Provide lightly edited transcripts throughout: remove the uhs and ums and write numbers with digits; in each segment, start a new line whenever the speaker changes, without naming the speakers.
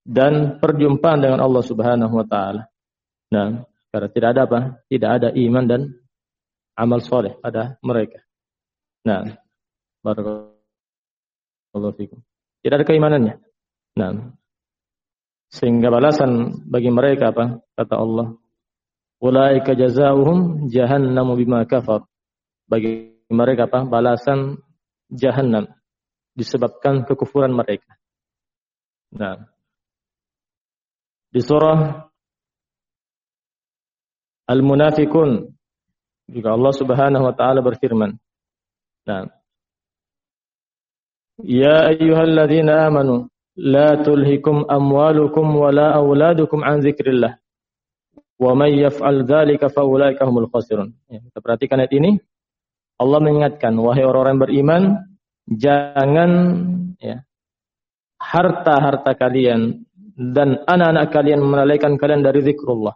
dan perjumpaan dengan Allah Subhanahu wa taala. Nah, karena tidak ada apa? Tidak ada iman dan amal soleh pada mereka. Nah, barakallahu fikum. Tidak ada keimanannya. Nah, sehingga balasan bagi mereka apa? Kata Allah, ulaika jazaohum jahannamu bima kafar. Bagi mereka apa? Balasan jahannam disebabkan kekufuran mereka. Nah, di surah Al-Munafiqun juga Allah Subhanahu wa taala berfirman. Nah, ya ayyuhalladzina amanu la tulhikum amwalukum wala auladukum an dzikrillah wa may yaf'al dzalika fa ulaika humul khasirun. Ya, kita perhatikan ayat ini. Allah mengingatkan, wahai orang-orang beriman, jangan ya, harta-harta kalian dan anak-anak kalian melalaikan kalian dari zikrullah.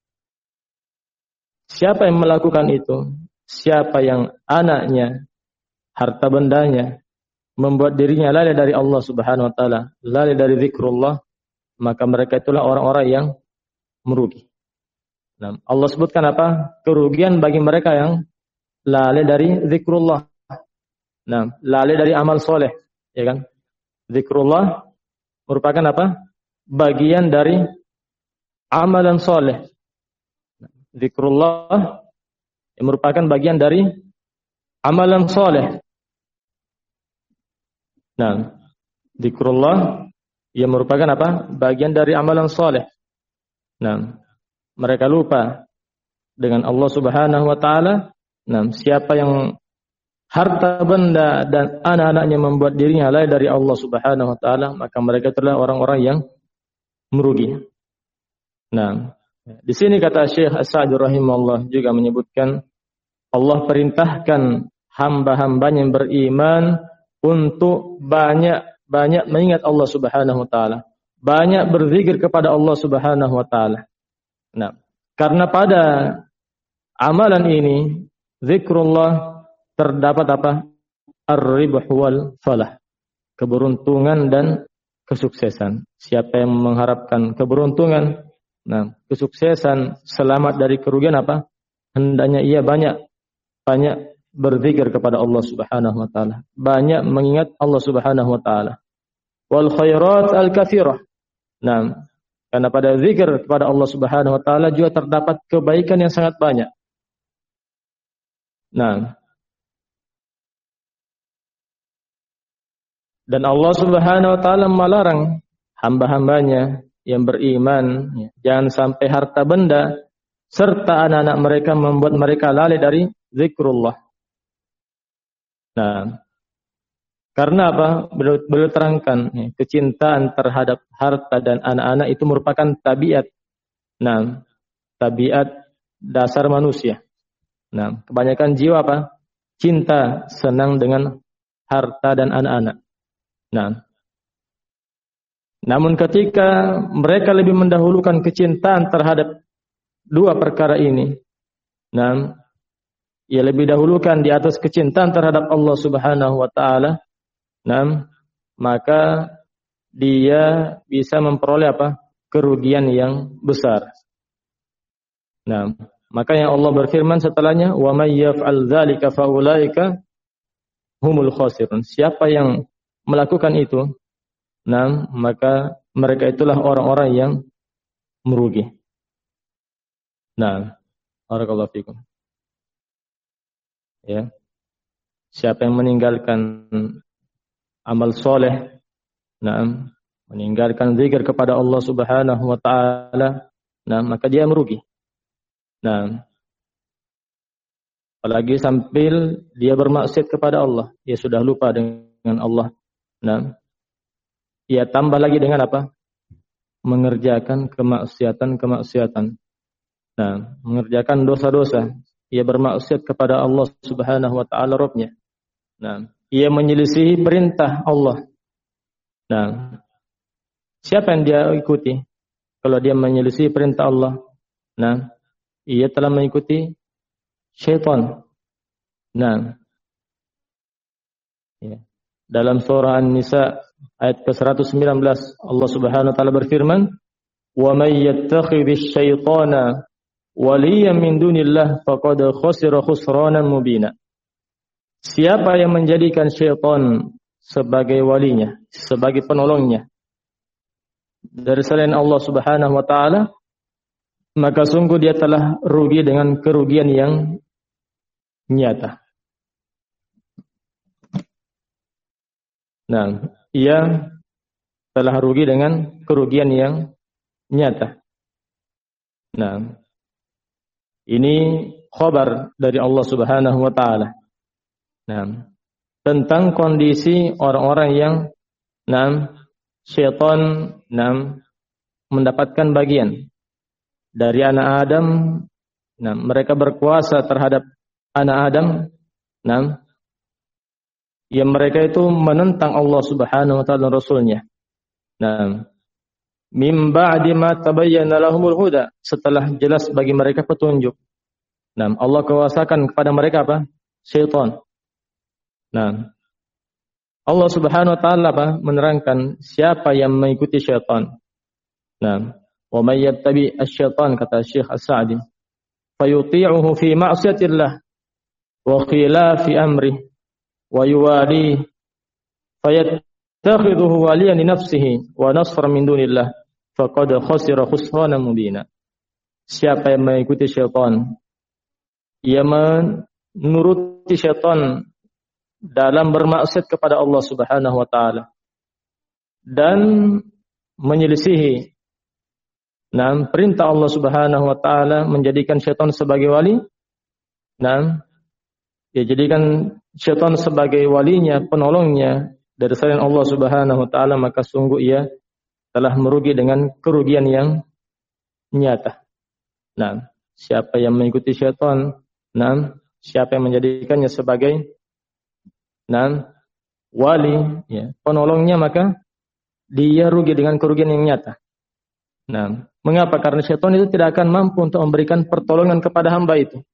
Siapa yang melakukan itu? Siapa yang anaknya, harta bendanya membuat dirinya lalai dari Allah Subhanahu wa taala, lalai dari zikrullah, maka mereka itulah orang-orang yang merugi. Nah, Allah sebutkan apa? Kerugian bagi mereka yang lalai dari zikrullah. Nah, lalai dari amal soleh, ya kan? Zikrullah merupakan apa? Bagian dari amalan soleh. Zikrullah yang merupakan bagian dari amalan soleh. Nah, zikrullah yang merupakan apa? Bagian dari amalan soleh. Nah, mereka lupa dengan Allah Subhanahu wa taala. Nah, siapa yang harta benda dan anak-anaknya membuat dirinya lalai dari Allah Subhanahu wa taala, maka mereka adalah orang-orang yang merugi. Nah, di sini kata Syekh As-Sa'di rahimahullah juga menyebutkan Allah perintahkan hamba-hambanya yang beriman untuk banyak mengingat Allah Subhanahu wa taala, banyak berzikir kepada Allah Subhanahu wa taala. Nah, karena pada amalan ini zikrullah terdapat apa? Ar-ribh wal falah. Keberuntungan dan kesuksesan. Siapa yang mengharapkan keberuntungan, nah, kesuksesan, selamat dari kerugian apa? Hendaknya ia banyak berzikir kepada Allah Subhanahu wa taala, banyak mengingat Allah Subhanahu wa taala. Wal khairat al-katsirah. Nah, karena pada zikir kepada Allah Subhanahu wa taala juga terdapat kebaikan yang sangat banyak. Nah, dan Allah Subhanahu wa taala melarang hamba-hambanya yang beriman, jangan sampai harta benda serta anak-anak mereka membuat mereka lalai dari zikrullah. Nah, karena apa? Beliau terangkan, kecintaan terhadap harta dan anak-anak itu merupakan tabiat. Nah, tabiat dasar manusia. Nah, kebanyakan jiwa apa? Cinta, senang dengan harta dan anak-anak. Nah, namun ketika mereka lebih mendahulukan kecintaan terhadap dua perkara ini, nah, ia lebih dahulukan di atas kecintaan terhadap Allah Subhanahu wa taala, nah, maka dia bisa memperoleh apa? Kerugian yang besar. Nah, maka yang Allah berfirman setelahnya, wa may yaf'al dzalika fa ulaika humul khasirun. Siapa yang melakukan itu, nah, maka mereka itulah orang-orang yang merugi. Nah, barakallahu fikum. Ya. Siapa yang meninggalkan amal soleh, nah, meninggalkan zikir kepada Allah Subhanahu wa taala, nah, maka dia merugi. Nah, apalagi sambil dia bermaksiat kepada Allah, dia sudah lupa dengan Allah. Nah, ia tambah lagi dengan apa? Mengerjakan kemaksiatan. Nah, mengerjakan dosa-dosa. Ia bermaksiat kepada Allah Subhanahu wa taala Rabbnya. Nah, ia menyelisihi perintah Allah. Nah, siapa yang dia ikuti? Kalau dia menyelisihi perintah Allah, nah, ia telah mengikuti syaitan. Nah, ya. Dalam surah An-Nisa ayat ke-119 Allah Subhanahu wa taala berfirman, "Wa may yattakhidhish syaitana waliyan min dunillah faqad khasira khusranan mubina." Siapa yang menjadikan syaitan sebagai walinya, sebagai penolongnya dari selain Allah Subhanahu wa taala, maka sungguh dia telah rugi dengan kerugian yang nyata. Nah, ia telah rugi dengan kerugian yang nyata. Nah, ini khabar dari Allah Subhanahu wa taala. Nah, tentang kondisi orang-orang yang syaitan mendapatkan bagian dari anak Adam. Nah, mereka berkuasa terhadap anak Adam. Nah, yang mereka itu menentang Allah Subhanahu wa taala dan Rasulnya. Nah, mim ba'di ma tabayyana lahumul huda, setelah jelas bagi mereka petunjuk. Nah, Allah kuasakan kepada mereka apa? Syaitan. Nah, Allah Subhanahu wa taala menerangkan siapa yang mengikuti syaitan. Nah, wa may yattabi asy-syaitan, kata Syekh As-Sa'di, fayuti'uhu fi ma'siyatillah wa khilafi amri wa yuwali fayattakhidhuhu waliyan li nafsihi wa nasra min dunillah faqad khasira khusranan mubina. Siapa yang mengikuti syaitan, ia menuruti syaitan dalam bermaksud kepada Allah Subhanahu wa taala dan menyelisihi perintah Allah Subhanahu wa taala, menjadikan syaitan sebagai wali. Dia jadikan syaitan sebagai walinya, penolongnya dari selain Allah Subhanahu wa taala, maka sungguh ia telah merugi dengan kerugian yang nyata. Siapa yang mengikuti syaitan, siapa yang menjadikannya sebagai wali, ya, penolongnya, maka dia rugi dengan kerugian yang nyata. Mengapa? Karena syaitan itu tidak akan mampu untuk memberikan pertolongan kepada hamba itu.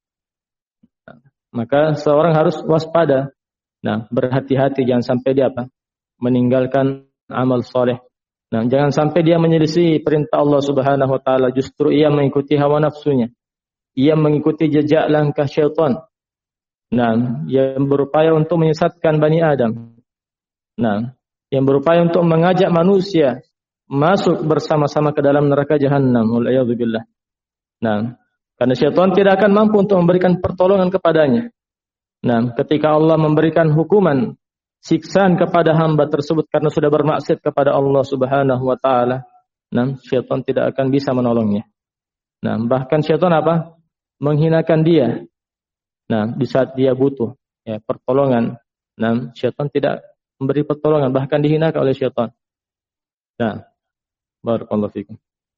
Maka seorang harus waspada. Berhati-hati, jangan sampai dia meninggalkan amal soleh. Jangan sampai dia menyelisih perintah Allah Subhanahu wa taala, justru ia mengikuti hawa nafsunya. Ia mengikuti jejak langkah syaitan. Yang berupaya untuk menyesatkan Bani Adam. Yang berupaya untuk mengajak manusia masuk bersama-sama ke dalam neraka Jahannam. Wal'iyadzubillah. Karena syaitan tidak akan mampu untuk memberikan pertolongan kepadanya. Ketika Allah memberikan hukuman, siksaan kepada hamba tersebut karena sudah bermaksiat kepada Allah Subhanahu wa taala, syaitan tidak akan bisa menolongnya. Bahkan syaitan menghinakan dia. Di saat dia butuh pertolongan, syaitan tidak memberi pertolongan, bahkan dihinakan oleh syaitan. Barakallahu fikum.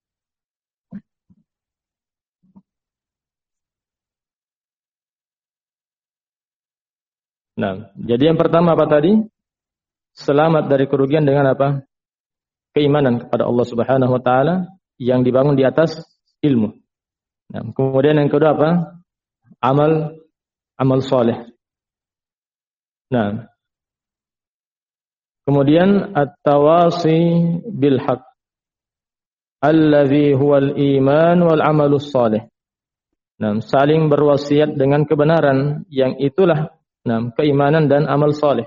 Jadi yang pertama apa tadi? Selamat dari kerugian dengan keimanan kepada Allah Subhanahu wa taala yang dibangun di atas ilmu. Kemudian yang kedua amal soleh. Kemudian at-tawasi bil haq allazi huwal iman wal amalus soleh. Saling berwasiat dengan kebenaran yang itulah keimanan dan amal soleh.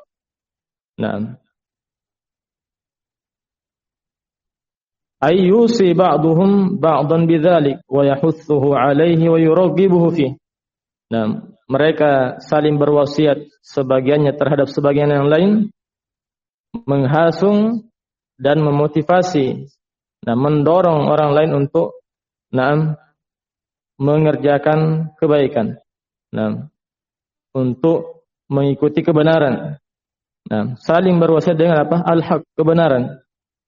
Ayyusi ba'duhum ba'dan bidzalik wa yahuthuhu alaihi wa yuraghibuhu fi. Mereka saling berwasiat sebagiannya terhadap sebagian yang lain, menghasung dan memotivasi, mendorong orang lain untuk mengerjakan kebaikan, untuk mengikuti kebenaran. Saling berwasiat dengan al-haq, kebenaran.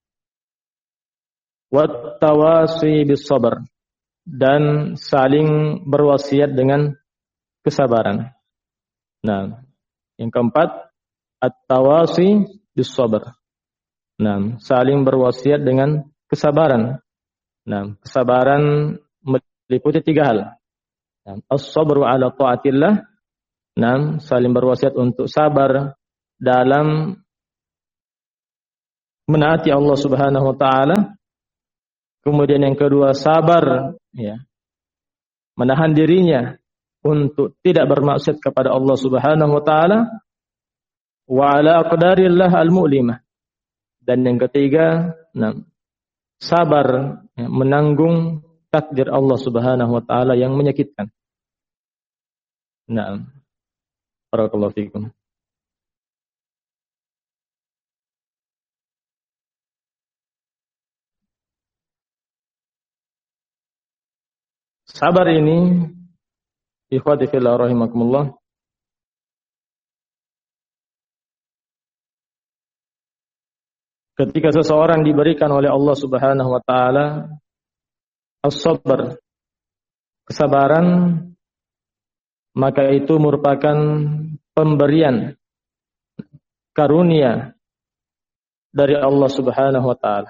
Wat tawasi bis sabr, dan saling berwasiat dengan kesabaran. Yang keempat, at-tawasi bis sabr. Saling berwasiat dengan kesabaran. Kesabaran meliputi 3 hal. As-sabru ala ta'atillah. Saling berwasiat untuk sabar dalam menaati Allah Subhanahu wa taala. Kemudian yang kedua, sabar ya, menahan dirinya untuk tidak bermaksiat kepada Allah Subhanahu wa taala, wa ala aqdarillah al-mu'limah. Dan yang ketiga, sabar ya, menanggung takdir Allah Subhanahu wa taala yang menyakitkan. Naam. Barakallahu fikum. Sabar ini, ikhwati fillah rahimakumullah, ketika seseorang diberikan oleh Allah Subhanahu wa taala as-sabr, kesabaran, maka itu merupakan pemberian karunia dari Allah Subhanahu wa taala.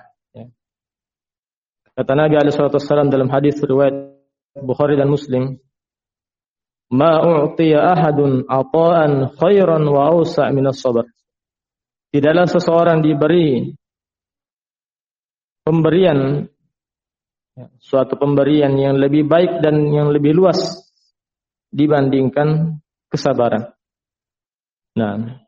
Kata Nabi alaihi salatu wasallam dalam hadis riwayat Bukhari dan Muslim, "Ma u'tiya ahadun ata'an khairan wa awsa' min as-sabr." Tidaklah seseorang diberi pemberian, suatu pemberian yang lebih baik dan yang lebih luas dibandingkan kesabaran. Nah,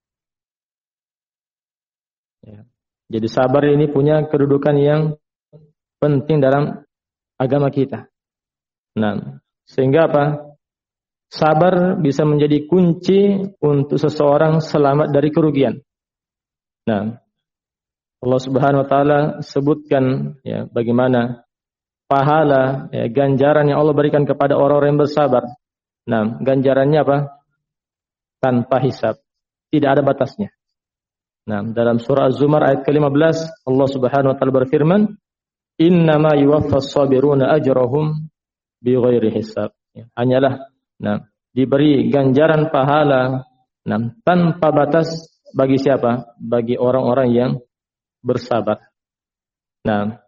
ya. Jadi sabar ini punya kedudukan yang penting dalam agama kita. Nah, sehingga apa? Sabar bisa menjadi kunci untuk seseorang selamat dari kerugian. Nah, Allah Subhanahu wa taala sebutkan ya bagaimana pahala ya, ganjaran yang Allah berikan kepada orang-orang yang bersabar. Nah, ganjarannya apa? Tanpa hisab, tidak ada batasnya. Nah, dalam surah Az-Zumar ayat ke-15 Allah Subhanahu wa taala berfirman, "Innama yuwaffas sabiruna ajrahum bighairi hisab." Hanyalah diberi ganjaran pahala tanpa batas bagi siapa? Bagi orang-orang yang bersabar. Nah,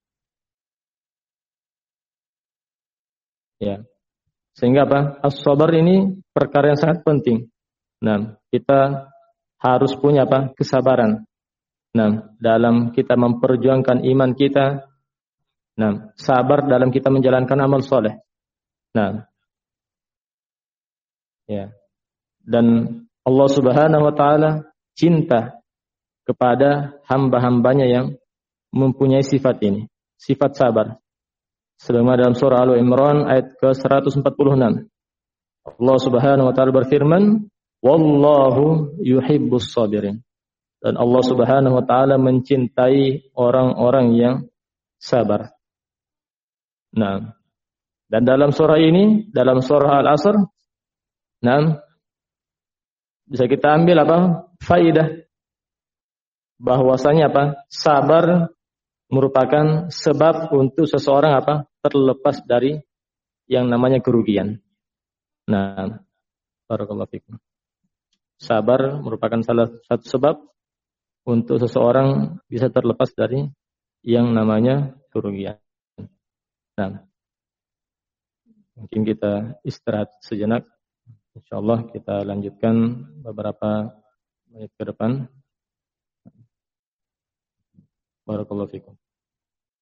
ya. Sehingga apa? As-sabar ini perkara yang sangat penting. Nah, kita harus punya apa? Kesabaran. Nah, dalam kita memperjuangkan iman kita. Nah, sabar dalam kita menjalankan amal soleh. Nah, ya. Dan Allah Subhanahu wa taala cinta kepada hamba-hambanya yang mempunyai sifat ini, sifat sabar. Sebagaimana dalam surah Al-Imran ayat ke-146. Allah Subhanahu wa taala berfirman, "Wallahu yuhibbus sabirin." Dan Allah Subhanahu wa taala mencintai orang-orang yang sabar. Nah, dan dalam surah ini, dalam surah Al-Asr, bisa kita ambil apa? Faidah bahwasanya apa? Sabar merupakan sebab untuk seseorang apa? Terlepas dari yang namanya kerugian. Nah, barakallahu fikum. Sabar merupakan salah satu sebab untuk seseorang bisa terlepas dari yang namanya kerugian. Nah, mungkin kita istirahat sejenak. Insyaallah kita lanjutkan beberapa menit ke depan. Barakallahu fikum.